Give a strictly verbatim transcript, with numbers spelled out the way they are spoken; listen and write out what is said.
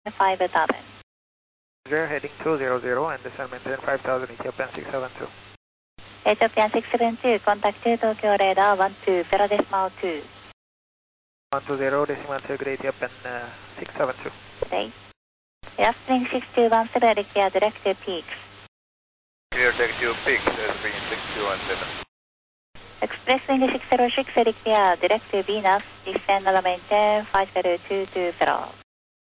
five thousand. Roger, heading two zero zero and descend maintain five thousand Ethiopian six seven two. Ethiopian six seven two, contact Tokyo radar one two zero decimal two. one two zero decimal two, great Ethiopian uh, six seven two. Okay. Airstream six two one seven, require direct to peaks. Clear take to peaks, Airstream six two one seven. Expresswing six zero six, require direct to Venus, descend and maintain five zero two two zero.